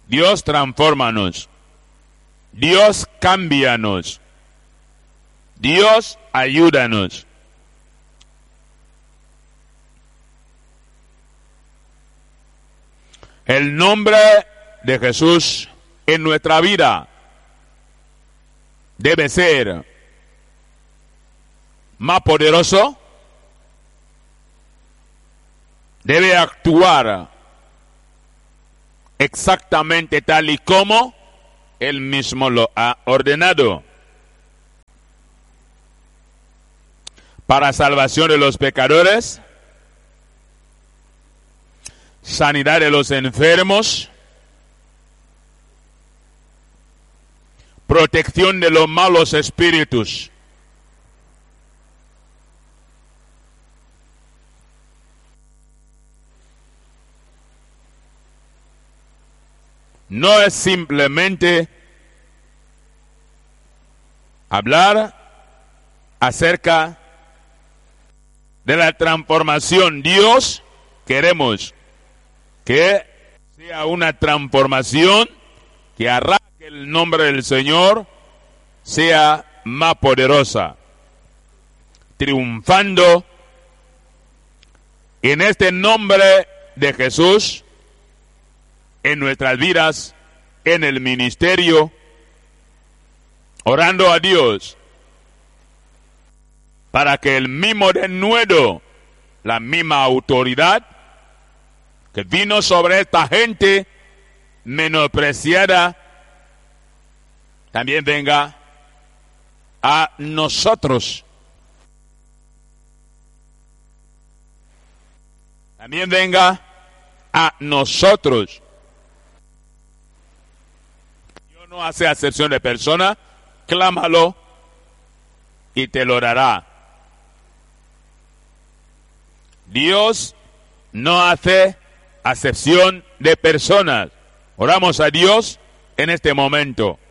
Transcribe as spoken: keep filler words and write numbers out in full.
Dios transfórmanos. Dios cámbianos. Dios ayúdanos. El nombre de Jesús en nuestra vida debe ser más poderoso, debe actuar exactamente tal y como Él mismo lo ha ordenado, para salvación de los pecadores, sanidad de los enfermos, protección de los malos espíritus. No es simplemente hablar acerca de la transformación. Dios, queremos que sea una transformación que hará que el nombre del Señor sea más poderosa, triunfando en este nombre de Jesús, en nuestras vidas, en el ministerio, orando a Dios para que el mismo denuedo, la misma autoridad que vino sobre esta gente menospreciada, también venga a nosotros. También venga a nosotros. Dios no hace acepción de persona, clámalo y te lo dará. Dios no hace acepción de personas. Oramos a Dios en este momento.